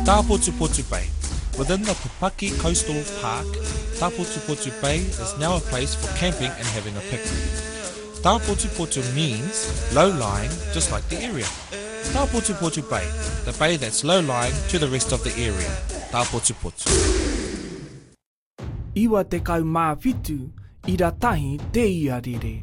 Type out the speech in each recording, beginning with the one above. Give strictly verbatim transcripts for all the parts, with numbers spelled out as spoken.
Taputuputu Bay. Within the Pupaki Coastal Park, Taputuputu Bay is now a place for camping and having a picnic. Taputuputu means low-lying, just like the area. Taputuputu Bay, the bay that's low-lying to the rest of the area. Taputuputu. Iwa te kau mawhitu, ira tahi te ia rere.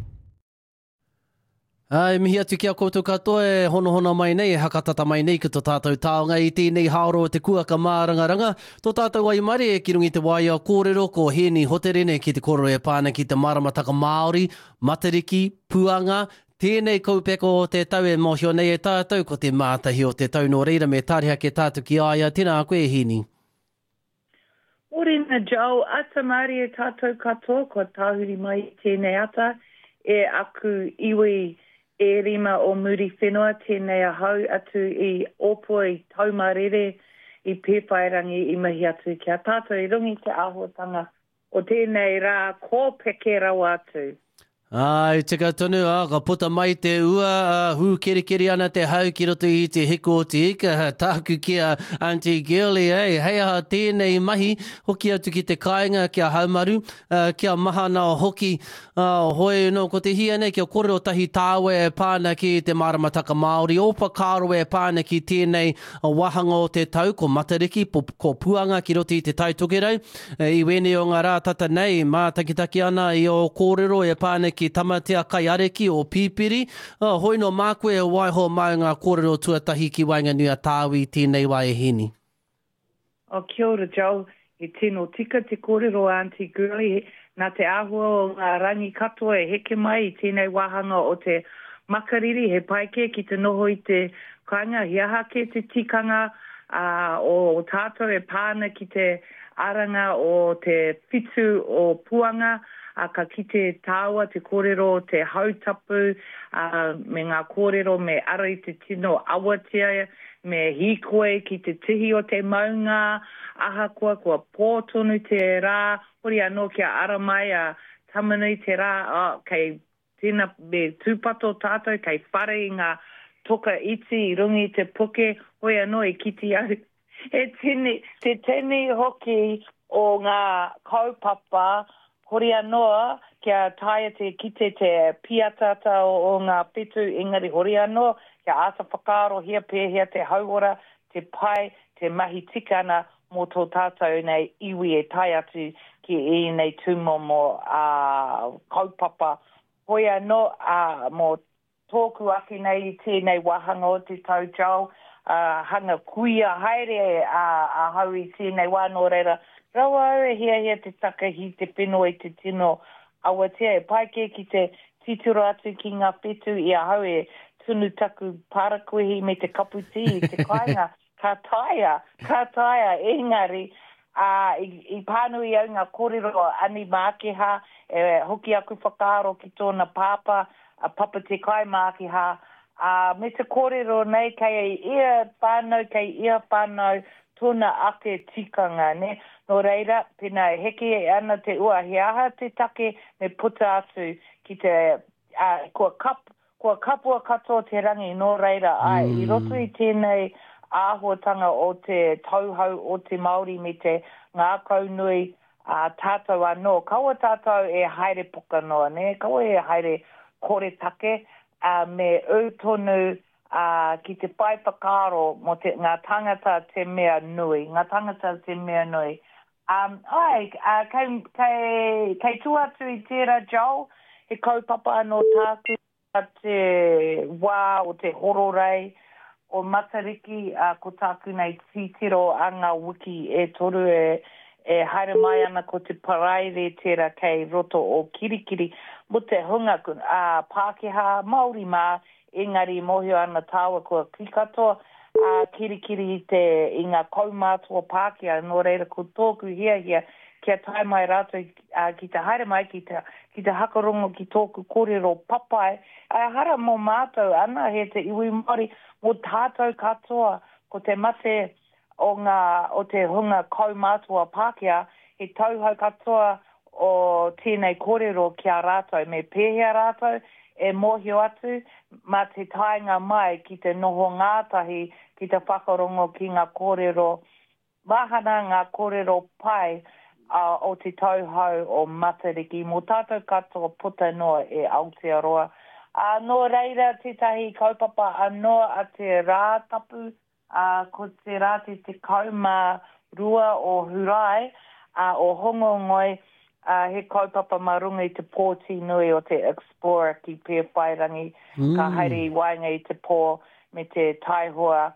Ai, mihi atu kia koutou katoa e honohona mai nei, e hakatata mai nei ki tō tātou taonga i tēnei haoro te kuaka mārangaranga. Tō tātou ai mare e kirungi te waia kōrero ko Heni Hoterene ki te koro e pāna ki te maramataka Māori, Matariki, Puanga, tēnei kaupeko o te tau e mohio nei e tātou ko te mātahi o te tau no reira me tāriha ke tātou ki aia. Tēnā koe Heni. Orina Joe, ata mari e tātou katoa ko tāhuri mai tēnei ata e aku iwi e rima o muri whenua tēnei a hau atu i opo i taumarere i pēwhairangi i mahi atu kia tātou i rungi te āhuatanga o tēnei rā kōpeke rau atu. Ai, tika tonu, a, ka puta mai te ua, uh, hu keri keri ana te hau ki roto i te heko o te ika, tāku kia Auntie Girly, eh? Hei aha tēnei mahi, hoki atu ki te kāinga kia haumaru, uh, kia mahana o hoki, uh, hoi no, ko te hia nei, kia kore o tahi tāwe e pāna ki te maramataka Māori, opa kāro e pāna ki tēnei wahanga o te tau, ko Matariki, po, ko Puanga ki roto i te tautokerau, uh, i wene o ngā rā tata nei, mā takitaki ana i o kōrero e pāna ki tamatea kai areki o pīpiri. Uh, hoi no mākue e waiho mai ngā kōrero tuatahi ki Wainganui Tāwi tēnei wai e Heni. O kia ora Joe, e tino tika te kōrero Auntie Girly, nā te āhua o ngā rangi katoa e heke mai i tēnei wahanga o te makariri he paike ki te noho i te kāinga hiaha ke te tikanga uh, o tātou e pāna ki te aranga o te whitu o Puanga, a ka ki te tāua, te kōrero, te hautapu, uh, me ngā kōrero, me ara i te tino awatia, me hikoe ki te tihi o te maunga, aha kua kua pōtonu te rā, hori anō kia ara mai a tamanui te rā, oh, kei tēnā me tūpato tātou, kei whare i ngā toka iti i rungi te puke, hoi anō e kiti au. E tini, te tini hoki o ngā kaupapa, hori anoa, kia taia te kite te piatata o, o ngā petu, engari hori anoa, kia asa whakaaro hia pēhea te hauora, te pai, te mahi tikana mō tō tātou nei iwi e tai atu ki e nei tūmomo uh, kaupapa. Hoi anoa, uh, mō tōku aki nei i tēnei wahanga o te tau jau, uh, hanga kuia haere a uh, uh, hau i tēnei wāno reira, rawa au e hia hia te takahi te pino i te tino awatea e paike ki te tituro atu ki ngā petu i a hau e tunu taku parakuhi me te kaputi i te kāinga. Ka taia, ka taia, engari, uh, i, i pānui au ngā kōrero ani mākeha, e hoki aku whakaaro ki tōna pāpa, a papa te kai mākeha, uh, me te kōrero nei kei ia whānau, kei ia whānau, tōna ake tikanga, ne? No reira, pina heke ana te ua hiaha te take me puta atu ki te, uh, kua, kap, kua kapua katoa te rangi, no reira, ai, mm. I roto i tēnei āhuatanga o te tauhau o te Māori me te ngā kaunui uh, tātou anō. Kaua tātou e haere puka noa, ne? Kaua e haere kore take uh, me autonu Uh, ki te pai whakaaro mo te, ngā tangata te mea nui, ngā tangata te mea nui. Um, ai, uh, kei, kei, kei tuatu i tērā jau, he kaupapa anō tāku a te wā o te hororei o Matariki, uh, ko tāku nei titiro a ngā wiki e toru e, e haere mai ana ko te paraire tērā kei roto o kirikiri, mo te hunga uh, Pākehā Māori mā, engari mohio ana tāua kua kikatoa, uh, kirikiri te i ngā kaumātua Pākehā, no reira ko tōku hia hia, kia tai mai rātou, uh, ki te haere mai, ki te, ki te hakarongo ki tōku kōrero papai, a hara mō mātou ana he te iwi Māori, mō tātou katoa, ko te mate o ngā, o te hunga kaumātua Pākehā, he tauhau katoa o tēnei kōrero kia rātou, me pēhea rātou, e mohio atu, ma te tainga mai ki te noho ngātahi, ki te whakarongo ki ngā kōrero mahana ngā kōrero pai uh, o te tauhau o Matariki. Mō tātou katoa puta noa e Aotearoa. Uh, no reira, tētahi kaupapa anoa a te rātapu, uh, ko te rā te te kauma rua o Hurai, uh, o Hongongoi, uh, he kaupapa marunga i te pōti nui o te Explorer ki pia whairangi, mm. ka haere i wainga i te pō me te taihua,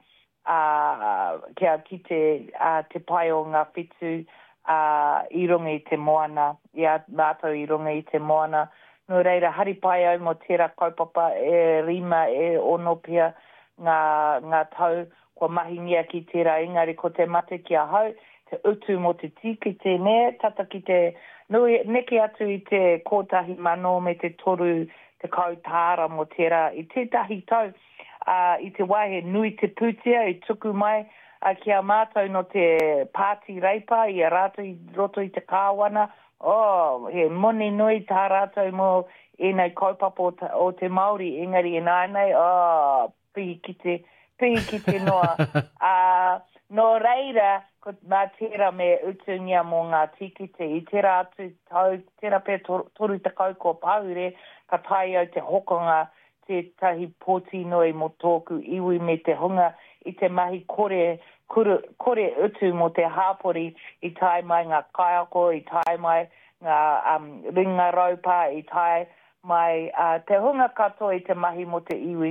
uh, kia ki te, uh, te pai o ngā whitu uh, i runga i te moana, ia mātou i runga i te moana. No reira, hari pai au mo tērā kaupapa e rima e ono pia ngā, ngā tau, kua mahingia ki tērā ingari ko te mate ki a hau, te utu mo te tiki te ne, tata ki te nui, neke atu i te kōtahi mano me te toru, te kautāra mo tērā. I tētahi tau, uh, i te waihe nui te pūtia, i tuku mai, uh, ki a mātou no te pāti reipa, i a rātou i roto i te kāwana. Oh, he moni nui tā rātou mō e nei kaupapa o, ta, o te Māori, engari e nānei, oh, pihi ki te, pihi ki te noa. uh, no reira, ko mā tērā me utungia mō ngā tikite, i tērā atu tau, tērā pēr toru te kauko paure, ka tai au te hokonga, te tahi pōti nui mō tōku iwi me te hunga, i te mahi kore, Kore, kore utu mo te hāpori i tai mai ngā kaiako, i tai mai ngā um, ringa raupa, i tai mai uh, te hunga katoa i te mahi mo te iwi.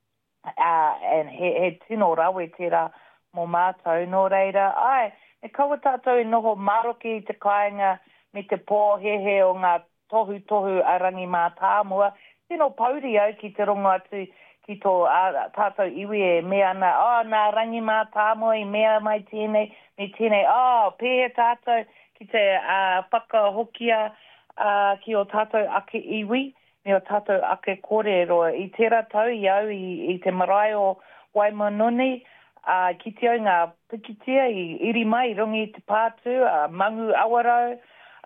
Uh, and he, he tino rawe tērā mō mātou no reira. Ai, e kaua tātou i noho maroki i te kāinga me te pōhehe o ngā tohu tohu arangi mā tāmua. Tino pauri au ki te rongo atu ki tō uh, tātou iwi e mea ana, oh, nā rangi mā tāmoa i mea mai tēnei, me tēnei, oh, pēhe tātou ki te uh, whakahokia uh, ki o tātou ake iwi, me o tātou ake kōrero. I tērā tau i au i, i te marae o Waimanoni, uh, ki te au ngā pikitia i iri mai, rungi te pātu, uh, Mangu Awarau,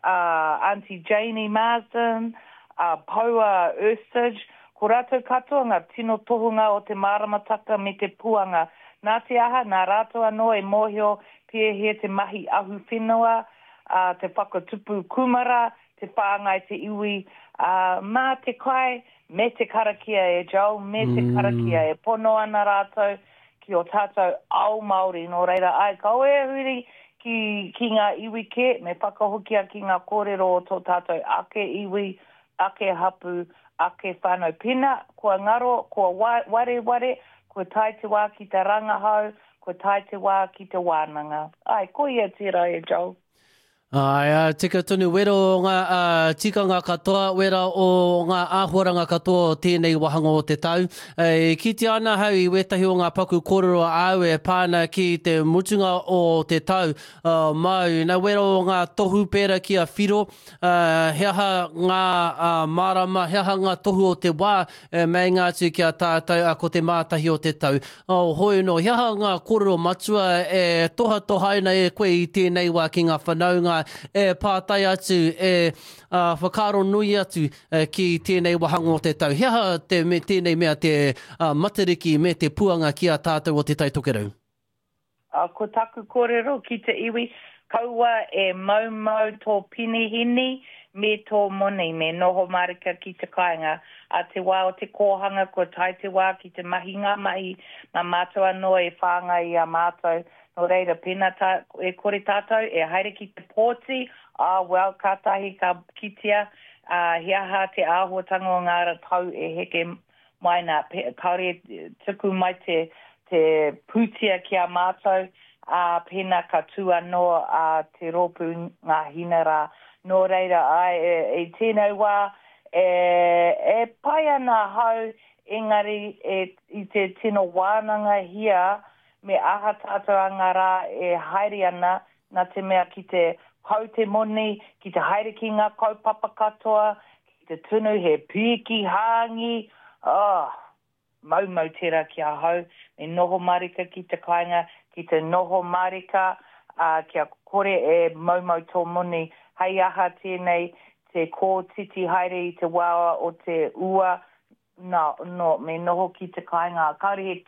uh, Auntie Janie Marsden, uh, Paua Erstage, ko rātou katoa ngā tino tohunga o te māramataka me te puanga. Nā te aha, nā rātou anō e mōhio pia he te mahi ahu whenua, uh, te whakatupu kumara, te whāngai te iwi, uh, mā te kai, me te karakia e jau, me te mm. karakia e pono ana rātou ki o tātou au Māori. No reira, ai, kau e huri ki, ki ngā iwi ke, me whakahokia ki ngā kōrero o tō tātou ake iwi, ake hapu, ake whanau pina, kua ngaro, kua ware ware, kua tai te wā ki te rangahau, kua tai te wā ki te wānanga. Ai, ko ia tērā e jau. Ai, uh, tika tunu, wera o ngā uh, tikanga katoa, wera o ngā āhuaranga katoa o tēnei wahanga o te tau. E, ki te ana hau i wetahi o ngā paku kōrero au e pāna ki te mutunga o te tau uh, mau. Nā wera o ngā tohu pēra ki a whiro, uh, heaha ngā uh, marama, heaha ngā tohu o te wā, e, mei ngā tu ki a tātou a ko te mātahi o te tau. Oh, hoi no, heaha ngā kōrero matua e toha tohaina e koe i tēnei wā ki ngā whanaunga e pātai atu, e uh, whakaro nui atu uh, ki tēnei wahanga o te tau. Heha te, me, tēnei mea te uh, matariki me te puanga ki a tātou o te tai tokerau. Uh, ko taku kōrero ki te iwi, kaua e maumau tō pinihini me tō moni, me noho marika ki te kāinga. A te wā o te kōhanga, ko tai te wā ki te mahinga mai, ma mātua noa e whāngai a mātou. No reira, pēnā tā, e kore tātou, e haere ki te pōti, ah, well, kātahi ka kitia, uh, hiaha te āhuatanga o ngāra tau e heke mai nā, kaore tuku mai te, te pūtia ki a mātou, uh, pēnā ka tū anoa uh, te rōpū ngā hinara. No reira, ai, e, e tēnei wā, e, e pai ana hau, engari, e, i te tino wānanga hia, me aha tātou angara e haere ana, nā te mea ki te hau te moni, ki te haere ki ngā kaupapa katoa, ki te tunu he pīki hāngi, oh, mau mau tērā ki a hau, me noho marika ki te kāinga, ki te noho marika, uh, ki a kore e mau mau tō moni, hei aha tēnei, te kō titi haere i te wāwa o te ua, no, no, me noho ki te kāinga, kaore he te,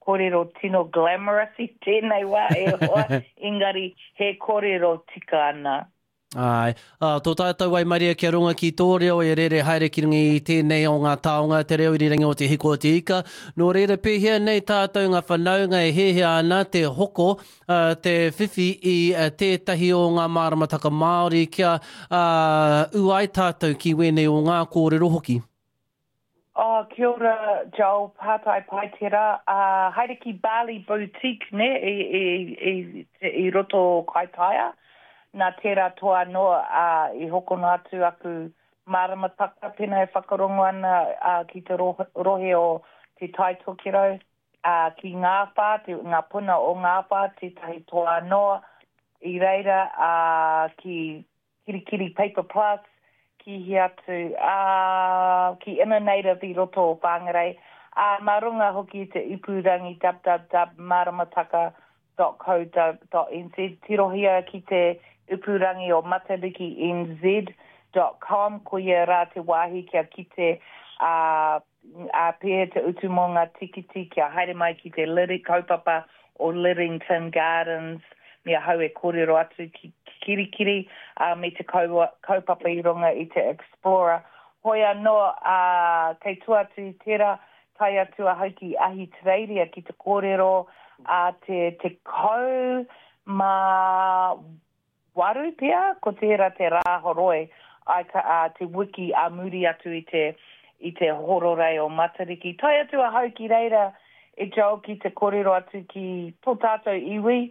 kōrero tino glamorous i tēnei wā e hoa, engari he kōrero tika ana. Ai, uh, tō tātou wai Maria kia runga ki tō reo e rere haere ki rungi i tēnei o ngā taonga, te reo i rangi o te hiko o te ika. Nō rere pēhea nei tātou ngā whanaunga e hehea ana te hoko, uh, te whiwhi i uh, tētahi o ngā māramataka Māori kia uh, uai tātou ki wene o ngā kōrero hoki. Oh, kia ora, Joel, pātai pai tērā. Uh, haere ki Bali Boutique, ne, i, i, i, i roto Kaitaia. Nā tērā toa noa uh, i hokono atu aku māramataka pena e whakarongo ana uh, ki te rohe, rohe o te taitokiro uh, ki ngāwha, te, ngā puna o ngāwha, te tahi toa noa i reira uh, ki Kirikiri Paper Plus, ki hi atu, uh, ki Innovative i roto o Whangarei. Uh, marunga hoki te ipurangi w w w dot māramataka dot co dot n z. Tirohia ki te upurangi o matariki n z dot com, ko ia rā te wāhi kia ki te uh, uh, pēhe te utu mō ngā tikiti kia haere mai ki te Liri, kaupapa o Lirington Gardens, mea hau e kōrero atu ki Kirikiri, uh, me te kaupapa i runga i te Explorer. Hoia noa, uh, kei tuatu i tērā, tai atu a hauki ahi treiria ki te kōrero, uh, te, te kau ma waru pia, ko tērā te rāhoroe, ai ka, uh, te wiki a muri atu i te, i te hororei o Matariki. Tai atu a hauki reira e jau ki te kōrero atu ki tō tātou iwi.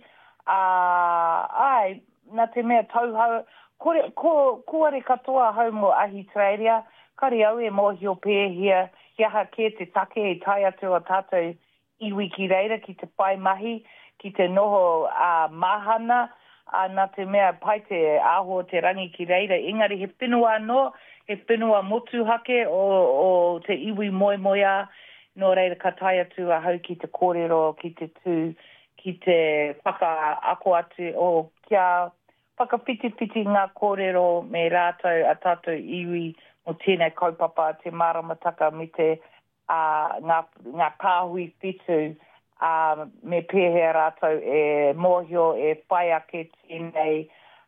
Uh, ai, nā te mea tauhau, kore, ko, kore katoa hau mo ahi treiria, kari au e mohio pēhia, hiaha ke te take e tai atu a tātou iwi ki reira, ki te pai mahi, ki te noho uh, mahana, Uh, nā te mea pai te aho te rangi ki reira. Engari he whenua no, he whenua motuhake o, o te iwi moe moea, no reira ka tai atu a hau ki te kōrero, ki te tū, ki te whaka ako atu o kia whakawhiti-whiti ngā kōrero me rātou a tātou iwi o tēnei kaupapa te māramataka me te uh, ngā, ngā kāhui whitu. Uh, me pēhea rātou e mōhio e whai ake tēnei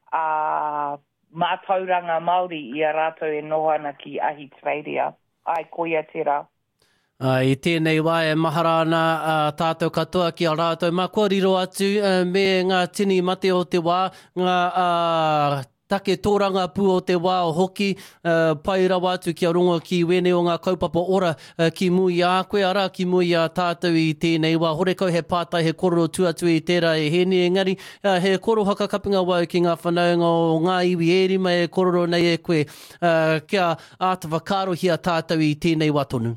uh, mātauranga Māori i a rātou e nohana ki ahi treiria. Ai, koia tērā. Uh, I tēnei wā e maharana uh, tātou katoa ki a rātou. Mā kua riro atu uh, me ngā tini mate o te wā, ngā uh, take tōranga pū o te wā o hoki, uh, pai rawa atu ki a rongo ki wene o ngā kaupapa ora uh, ki mui a koe ara ki mui a tātou i tēnei wā. Hore kau he pātai he kororo tu atu i tērā e hene engari, uh, he koro hakakapinga wau ki ngā whanaunga o ngā iwi e rima e kororo nei e koe, uh, kia ātawa kārohi a tātou i tēnei wā tonu.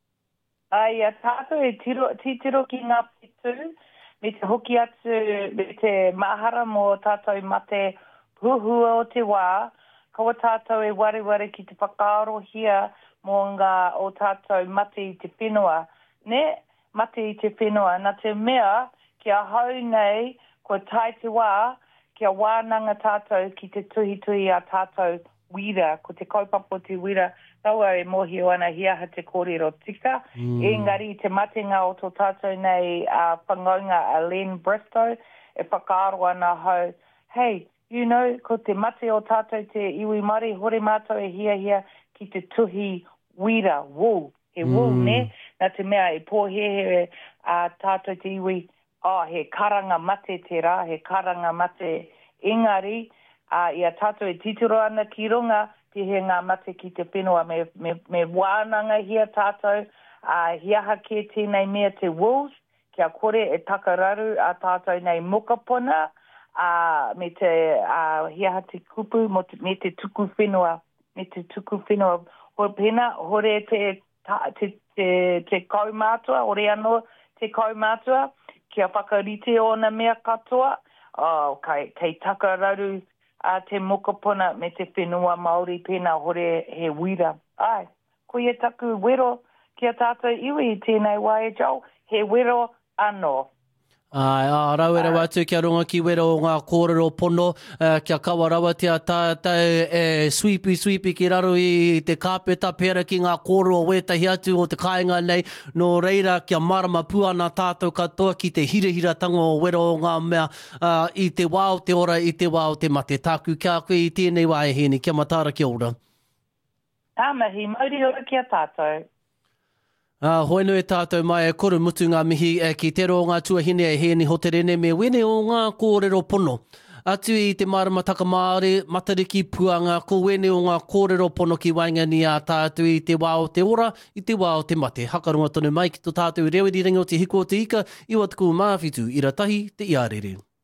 Ai, a tātou e tiro, titiro ki ngā pitu, me te hoki atu, me te mahara mō tātou mate huhua o te wā, kaua tātou e ware ware ki te whakaarohia mō ngā o tātou mate i te whenua. Ne, mate i te whenua. Nā te mea, kia hau nei, ko tai te wā, kia wānanga tātou ki te tuhi tuhi a tātou wira, ko te kaupapa o te wira, taua e mohio ana hiaha te kōrero tika. Mm. Engari, te matenga o tō tātou nei uh, whangaunga a Len Bristow, e whakaaro ana hau, hei, you know, ko te mate o tātou te iwi mari, hore mātou e hia hia ki te tuhi wira, wool, he wool, mm. ne? Nā te mea e pōhehe uh, tātou te iwi, oh, he karanga mate te rā, he karanga mate engari, uh, ia tātou e titiro ana ki runga, te he ngā mate ki te whenua, me, me, me wānanga hia tātou, uh, hiaha ke tēnei mea te wools, kia kore e takararu a tātou nei mokapona, Uh, me te uh, hiaha te kupu, mo te, me te tuku whenua, me te tuku whenua. Hore pena, hore te, ta, te, te, te kaumātua, hore anō te kaumātua, kia whakarite o na mea katoa, oh, kei, kei takararu uh, te mokopona me te whenua Māori pena, hore he wira. Ai, ko ia taku wero kia tātou iwi tēnei wai e jau, he wero anō. Ai, a rau e rawa atu kia runga ki wera o ngā kōrero pono, uh, kia kawa rawa tia tātou e sweepy sweepy ki raro i te kāpeta pera ki ngā kōrero wetahi atu o te kāinga nei, no reira kia marama pua nā tātou katoa ki te hirahira tango o wera o ngā mea uh, i te wā o te ora, i te wā o te mate. Tāku kia koe i tēnei wā e heni, kia matara kia ora. Tā mahi, mauri ora kia tātou. Uh, hoi nui tātou mai e koru mutu ngā mihi e ki te ro ngā tuahine e heni ho te rene me wene o ngā kōrero pono. Atu i te marama taka Māori, matariki puanga, ko wene o ngā kōrero pono ki waingani a tātou i te wā o te ora, i te wā o te mate. Hakarunga tonu mai ki tō tātou reweri ringo te hiko o te ika, iwa tuku māwhitu, ira tahi te iarere.